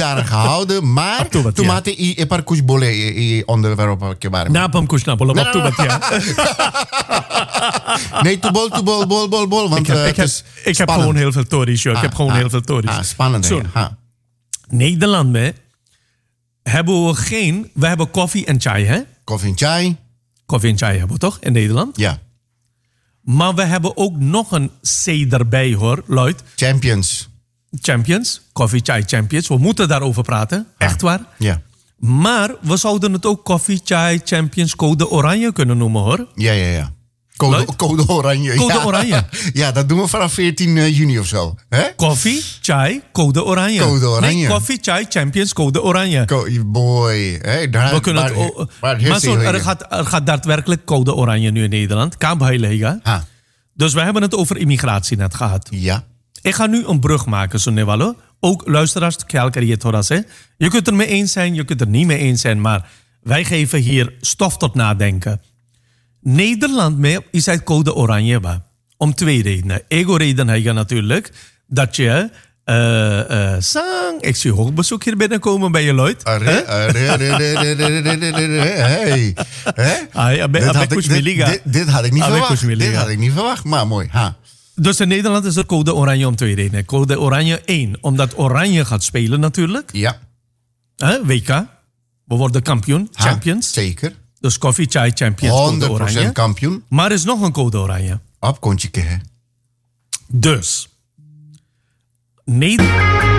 daar gehouden, maar toen mate I parcus bole onderwerp ke bare. Napam kushna bolo wat toe ja. Nee, bol, want ik heb gewoon heel veel Tories, joh. Ik heb gewoon heel veel Tories. Spannend. Nederland mee hebben we hebben koffie en chai, hè? Koffie en chai. Koffie en chai hebben we toch in Nederland? Ja. Maar we hebben ook nog een C erbij, hoor, Lloyd. Champions. Koffie Chai Champions. We moeten daarover praten. Echt waar. Ja. Maar we zouden het ook Koffie Chai Champions Code Oranje kunnen noemen, hoor. Ja. Code Oranje. Code Oranje. Ja, dat doen we vanaf 14 juni of zo. Hè? Koffie Chai Code Oranje. Code Oranje. Nee, Koffie Chai Champions Code Oranje. Boy. Hey, we kunnen er gaat daadwerkelijk Code Oranje nu in Nederland. Kampheiliga. Dus we hebben het over immigratie net gehad. Ja. Ik ga nu een brug maken, zo Nevalo. Ook luisteraars, je kunt er mee eens zijn, je kunt er niet mee eens zijn, maar wij geven hier stof tot nadenken. Nederland is uit Code Oranje. Om 2 redenen. Ego-reden heb je natuurlijk dat je ik zie hoogbezoek hier binnenkomen bij je, Lloyd. Dit had ik niet verwacht, maar mooi. Dus in Nederland is er Code Oranje om 2 redenen. Code Oranje 1, omdat Oranje gaat spelen natuurlijk. Ja. WK. We worden kampioen, champions. Zeker. Dus Koffie Chai Champions, Code Oranje. 100% kampioen. Maar er is nog een Code Oranje. Op kontje, hè. Dus. Nederland.